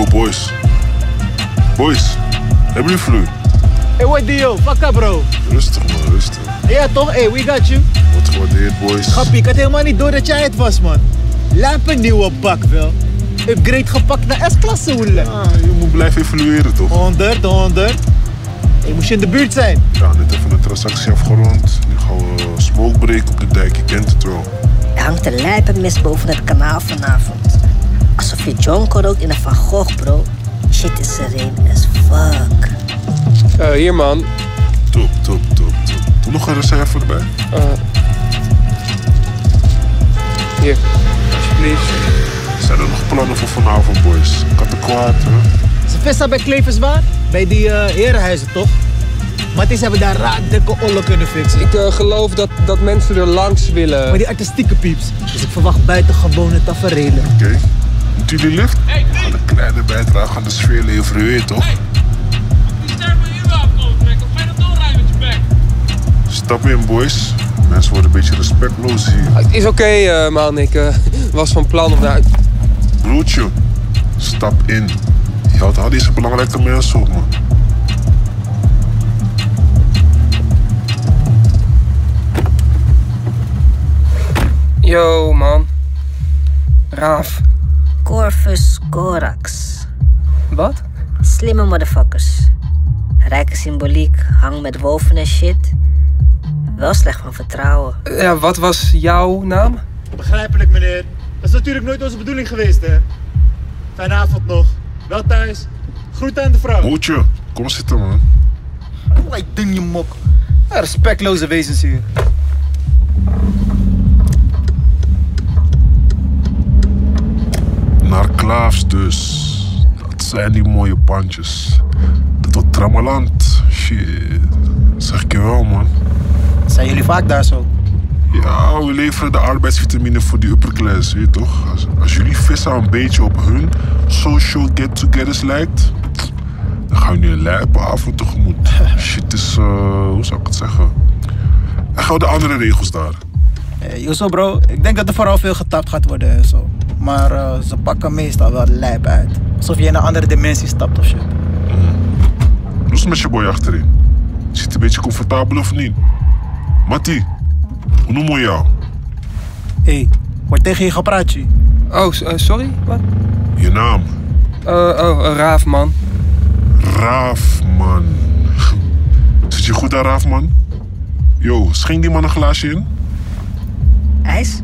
boys. Boys, hebben jullie vloei? Hey, what deal? Fuck up, bro. Rustig man, rustig. Ja toch? Hey, we got you. Wordt gewaardeerd, boys. Grappie, ik had helemaal niet door dat jij het was, man. Lijp een nieuwe bak, wel. Upgrade gepakt naar S-klasse, hoele. Ah, je moet blijven evalueren, toch? 100. Hey, moest je in de buurt zijn? Ja, net even een transactie afgerond. Nu gaan we smoke breken op de dijk, je kent het wel. Er hangt een lijpenmist boven het kanaal vanavond. Alsof je jonko rookt in een Van Gogh, bro. Shit is sereen as fuck. Hier, man. Top. Doe nog een reserve erbij. Hier, alsjeblieft. Zijn er nog plannen voor vanavond, boys? Kattenkwaad, hè? Ze vissen bij Kleverswaard? Bij die herenhuizen, toch? Maar het is hebben daar raar dikke ollen kunnen fixen. Ik geloof dat mensen er langs willen. Maar die artistieke pieps. Dus ik verwacht buitengewone taferelen. Oké. Moet jullie lift? We gaan een kleine bijdrage aan de sfeer leveren, weet je toch? Stap in, boys. Mensen worden een beetje respectloos hier. Het is oké, man. Ik was van plan om naar... Broertje, stap in. Je houdt al deze belangrijke mensen op, man. Yo, man. Raaf. Corvus Corax. Wat? Slimme motherfuckers. Rijke symboliek, hang met wolven en shit. Wel slecht van vertrouwen. Ja, wat was jouw naam? Begrijpelijk, meneer. Dat is natuurlijk nooit onze bedoeling geweest, hè. Fijne avond nog. Wel thuis. Groeten aan de vrouw. Broertje, kom zitten, man. Wat ding je mok. Respectloze wezens hier. Naar Klaafs dus. Dat zijn die mooie pandjes. Dat wordt trammeland. Shit. Zeg ik je wel, man. Zijn jullie vaak daar zo? Ja, we leveren de arbeidsvitamine voor die upper class, weet je toch? Als jullie vissen een beetje op hun social get-togethers lijkt, dan gaan jullie een lijpe avond tegemoet. Shit is, hoe zou ik het zeggen? En gauw de andere regels daar. Josso bro, ik denk dat er vooral veel getapt gaat worden en zo. Maar ze pakken meestal wel lijp uit. Alsof je in een andere dimensie stapt of shit. Hoe is het met je boy achterin? Zit je een beetje comfortabel of niet? Mattie, hoe noemen we jou? Hé, wordt tegen je gepraat, G. Oh, sorry? Wat? Je naam? Raaf, man. Raafman. Zit je goed daar, Raafman? Yo, schenk die man een glaasje in? IJs?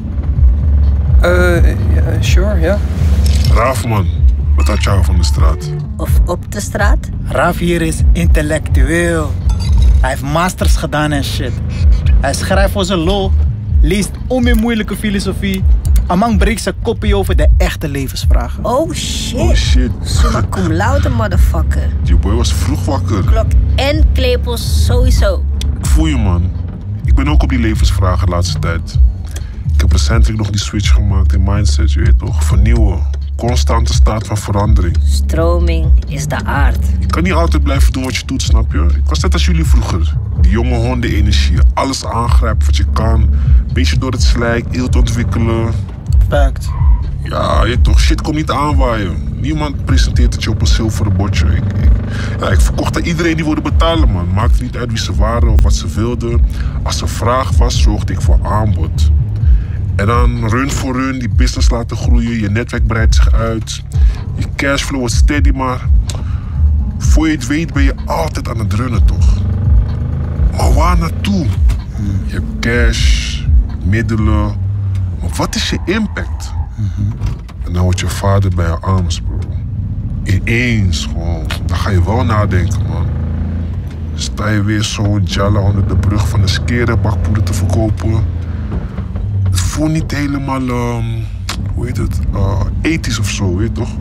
Sure, ja. Raafman, wat had jou van de straat? Of op de straat? Raaf hier is intellectueel. Hij heeft masters gedaan en shit. Hij schrijft voor zijn lol, leest onmeer filosofie. Amang breekt zijn koppie over de echte levensvragen. Oh shit. Oh shit. Summa cum laude, motherfucker. Je boy was vroeg wakker. Klok en klepels sowieso. Ik voel je, man. Ik ben ook op die levensvragen de laatste tijd. Ik heb recentelijk nog die switch gemaakt in mindset, je weet toch? Vernieuwen. Constante staat van verandering. Stroming is de aard. Je kan niet altijd blijven doen wat je doet, snap je? Ik was net als jullie vroeger. Die jonge hondenenergie. Alles aangrijpen wat je kan. Beetje door het slijk, eelt ontwikkelen. Fact. Ja, je toch, shit komt niet aanwaaien. Niemand presenteert het je op een zilveren bordje. Ik verkocht aan iedereen die wilde betalen, man. Maakte niet uit wie ze waren of wat ze wilden. Als er vraag was, zorgde ik voor aanbod. En dan run voor run, die business laten groeien. Je netwerk breidt zich uit. Je cashflow wordt steady, maar voor je het weet ben je altijd aan het runnen, toch? Maar waar naartoe? Je hebt cash, middelen. Maar wat is je impact? En dan wordt je vader bij je arms, bro. Ineens gewoon. Dan ga je wel nadenken, man. Sta je weer zo jalla onder de brug van een skere bakpoeder te verkopen. Het voelt niet helemaal, hoe heet het, ethisch of zo, weet je toch?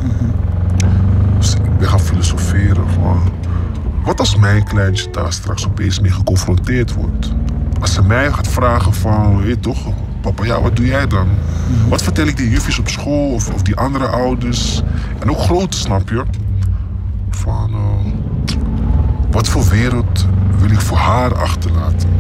Dus ik ben gaan filosoferen van, wat als mijn kleintje daar straks opeens mee geconfronteerd wordt? Als ze mij gaat vragen van, weet je toch, papa, ja, wat doe jij dan? Wat vertel ik die jufjes op school of die andere ouders? En ook grote, snap je? Van, wat voor wereld wil ik voor haar achterlaten?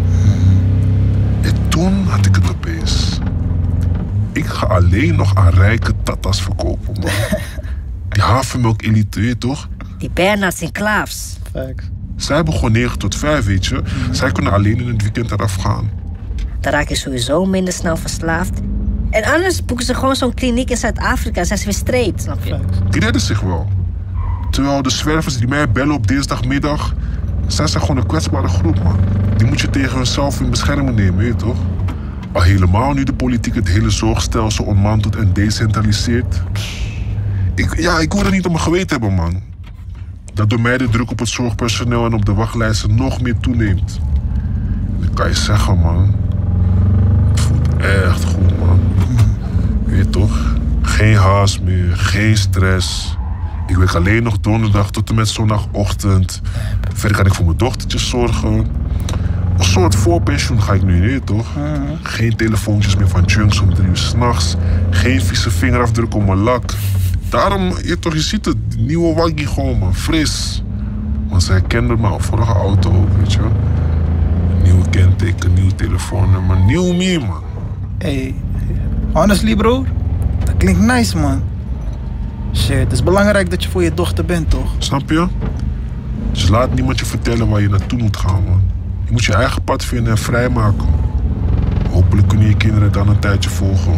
En toen had ik het opeens. Ik ga alleen nog aan rijke tatas verkopen, man. Die havermelk elite, weet je toch? Die Bernards in Klaafs. Facts. Zij begon 9 tot 5, weet je. Zij kunnen alleen in het weekend eraf gaan. Dan raak je sowieso minder snel verslaafd. En anders boeken ze gewoon zo'n kliniek in Zuid-Afrika en zijn ze weer straight, snap je? Die redden zich wel. Terwijl de zwervers die mij bellen op dinsdagmiddag... zijn gewoon een kwetsbare groep, man. Die moet je tegen hunzelf in bescherming nemen, weet je toch? Al helemaal nu de politiek het hele zorgstelsel ontmantelt en decentraliseert. Ik wil er niet op mijn geweten hebben, man. Dat door mij de druk op het zorgpersoneel en op de wachtlijsten nog meer toeneemt. Dat kan je zeggen, man. Het voelt echt goed, man. Weet je toch? Geen haast meer, geen stress. Ik werk alleen nog donderdag tot en met zondagochtend. Verder kan ik voor mijn dochtertjes zorgen. Een soort voorpensioen ga ik nu, weet je toch? Geen telefoontjes meer van junks om 3 uur 's nachts. Geen vieze vingerafdruk op mijn lak. Daarom, je ziet het, die nieuwe waggie gewoon, man. Fris. Want ze herkenden mijn vorige auto ook, weet je. Nieuwe kenteken, nieuw telefoonnummer, nieuw meer, man. Hey, honestly bro, dat klinkt nice, man. Shit, het is belangrijk dat je voor je dochter bent, toch? Snap je? Dus laat niemand je vertellen waar je naartoe moet gaan, man. Je moet je eigen pad vinden en vrijmaken. Hopelijk kunnen je kinderen dan een tijdje volgen.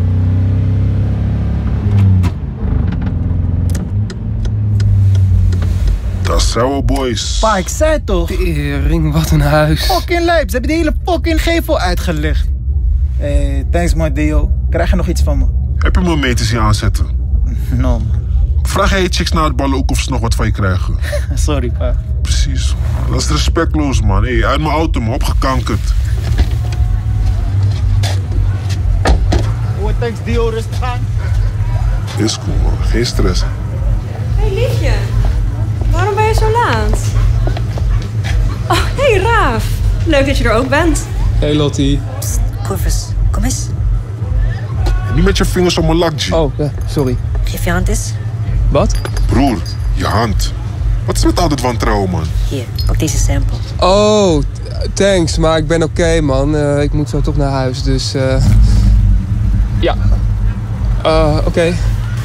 Dat zijn we, boys. Pa, ik zei toch? Tering, wat een huis. Fucking lijp, ze hebben de hele fucking gevel uitgelicht. Hey, thanks man, Dio. Krijg je nog iets van me? Heb je me mee te zien aanzetten? No, man. Vraag jij je chicks na het ballen ook of ze nog wat van je krijgen? Sorry, pa. Precies. Dat is respectloos, man. Hey, uit mijn auto, man. Opgekankerd. Oh, thanks Dio, rustig aan. Is cool, man. Geen stress. Hey liefje, waarom ben je zo laat? Oh, hey Raaf. Leuk dat je er ook bent. Hey Lottie. Psst, Corvus, kom eens. Niet met je vingers op mijn lak, G. Oh, ja, sorry. Geef je hand eens. Wat? Broer, je hand. Wat is met al dit wantrouwen, man? Hier, pak deze sample. Oh, thanks, maar ik ben oké, man. Ik moet zo toch naar huis, dus... Ja. Oké.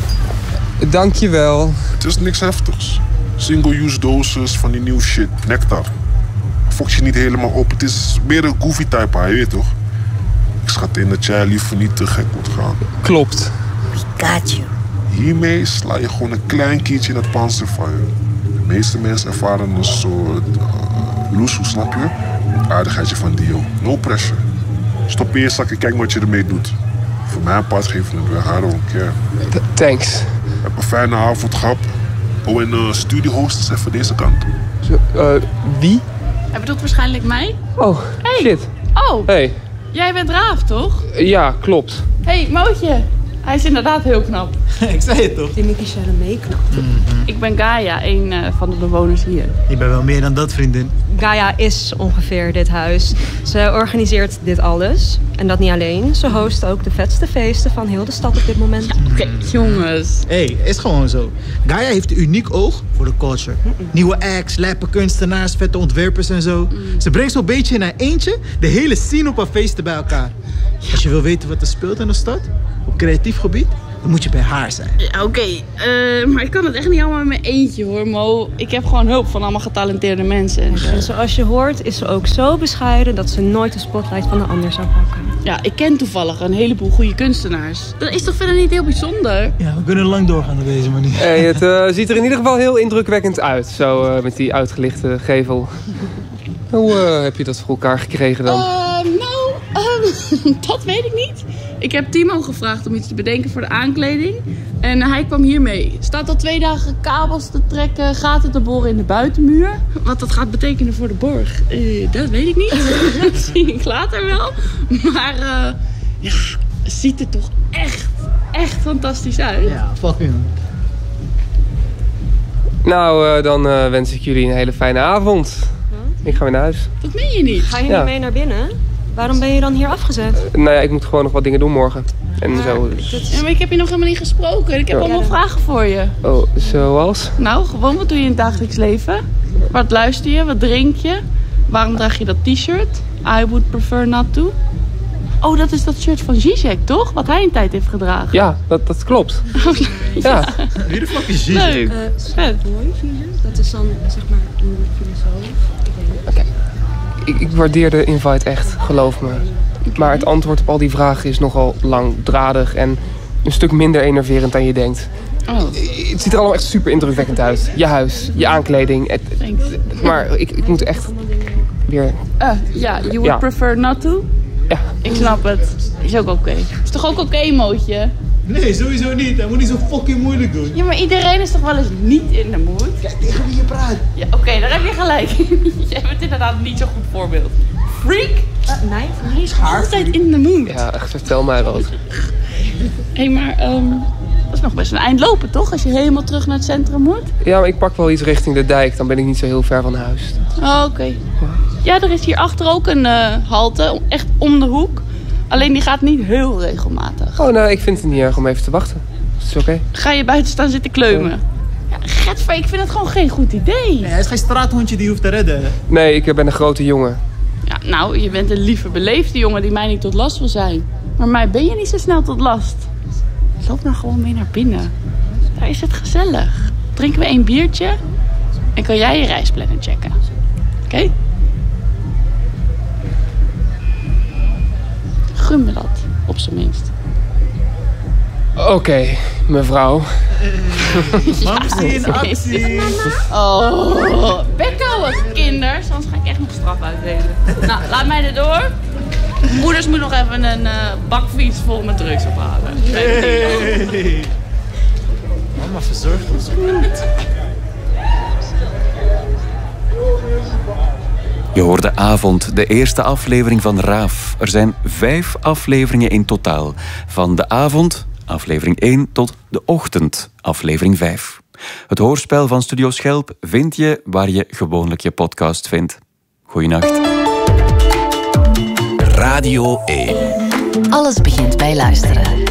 Dankjewel. Het is niks heftigs. Single-use dosis van die nieuwe shit. Nectar. Fokt je niet helemaal op. Het is meer een goofy type, je weet toch? Ik schat in dat jij liever niet te gek moet gaan. Klopt. We got you. Hiermee sla je gewoon een klein kiertje in het panzer van je. De meeste mensen ervaren een soort loesoe, snap je? Het aardigheidje van Dio. No pressure. Stop in je zak en kijk wat je ermee doet. Voor mijn part geven we het weg. I don't care. Thanks. Heb een fijne avond gehad. Oh, en studiehost is even deze kant. Wie? Hij bedoelt waarschijnlijk mij. Oh, shit. Oh, Hey. jij bent Raaf, toch? Ja, klopt. Hé, Mootje. Hij is inderdaad heel knap. Ik zei het toch? Die Michelle meeknapt. Ik ben Gaia, een van de bewoners hier. Je bent wel meer dan dat, vriendin. Gaia is ongeveer dit huis. Ze organiseert dit alles. En dat niet alleen. Ze host ook de vetste feesten van heel de stad op dit moment. Oké, jongens. Hey, is gewoon zo. Gaia heeft een uniek oog voor de culture. Nieuwe acts, lijpe kunstenaars, vette ontwerpers en zo. Ze brengt zo'n beetje in haar eentje de hele scene op haar feesten bij elkaar. Als je wil weten wat er speelt in de stad, op creatief gebied, dan moet je bij haar zijn. Ja, oké. Maar ik kan het echt niet allemaal in mijn eentje, hoor, Mo. Ik heb gewoon hulp van allemaal getalenteerde mensen. En zoals je hoort is ze ook zo bescheiden dat ze nooit de spotlight van de ander zou pakken. Ja, ik ken toevallig een heleboel goede kunstenaars. Dat is toch verder niet heel bijzonder? Ja, we kunnen lang doorgaan op deze manier. Hey, het ziet er in ieder geval heel indrukwekkend uit. Zo met die uitgelichte gevel. Hoe heb je dat voor elkaar gekregen dan? Dat weet ik niet. Ik heb Timo gevraagd om iets te bedenken voor de aankleding. En hij kwam hiermee. Staat al 2 dagen kabels te trekken, gaten te boren in de buitenmuur. Wat dat gaat betekenen voor de borg, dat weet ik niet. Dat zie ik later wel. Maar ja, het ziet er toch echt fantastisch uit. Ja, fucking. Nou, dan wens ik jullie een hele fijne avond. Ik ga weer naar huis. Dat meen je niet. Ga je Ja. niet mee naar binnen? Waarom ben je dan hier afgezet? Nou ja, ik moet gewoon nog wat dingen doen morgen. En zo. Dus... Ja, maar ik heb je nog helemaal niet gesproken. Ik heb allemaal vragen voor je. Oh, zoals? Nou, gewoon wat doe je in het dagelijks leven? Wat luister je? Wat drink je? Waarom draag je dat t-shirt? I would prefer not to. Oh, dat is dat shirt van Zizek, toch? Wat hij een tijd heeft gedragen. Ja, dat klopt. Ja. Wie de fuck is Zizek? Leuk. Dat is dan, zeg maar, een filosoof. Oké. Ik waardeer de invite echt, geloof me. Maar het antwoord op al die vragen is nogal langdradig en een stuk minder enerverend dan je denkt. Oh. Het ziet er allemaal echt super indrukwekkend uit. Je huis, je aankleding. Maar ik moet echt weer... You would prefer not to? Ja. Ik snap het. Is ook oké. Is toch ook oké, Mootje? Nee, sowieso niet. Hij moet niet zo fucking moeilijk doen. Ja, maar iedereen is toch wel eens niet in de mood? Kijk tegen wie je praat. Ja, oké, daar heb je gelijk. Jij bent inderdaad niet zo'n goed voorbeeld. Freak? Nee, hij is altijd in de mood. Ja, echt, vertel mij wat. Hé, maar dat is nog best een eind lopen, toch? Als je helemaal terug naar het centrum moet. Ja, maar ik pak wel iets richting de dijk. Dan ben ik niet zo heel ver van huis. Oh, oké. Ja, er is hier achter ook een halte. Echt om de hoek. Alleen die gaat niet heel regelmatig. Oh, nou, ik vind het niet erg om even te wachten. Dat is oké. Ga je buiten staan zitten kleumen? Ja, Getver, ik vind het gewoon geen goed idee. Nee, hij is geen straathondje die je hoeft te redden. Nee, ik ben een grote jongen. Ja, nou, je bent een lieve, beleefde jongen die mij niet tot last wil zijn. Maar mij ben je niet zo snel tot last. Loop nou gewoon mee naar binnen. Daar is het gezellig. Drinken we 1 biertje en kan jij je reisplanner checken. Oké? Gun me dat, op zijn minst. Oké, mevrouw. Mamsie in actie. Oh, bek houden, kinders. Anders ga ik echt nog straf uitdelen. Nou, laat mij erdoor. Moeders moet nog even een bakfiets vol met drugs ophalen. Hey. Mama verzorgt ons goed. Je hoorde Avond, de eerste aflevering van Raaf. Er zijn 5 afleveringen in totaal. Van de avond, aflevering 1, tot de ochtend, aflevering 5. Het hoorspel van Studio Schelp vind je waar je gewoonlijk je podcast vindt. Goeienacht. Radio 1. Alles begint bij luisteren.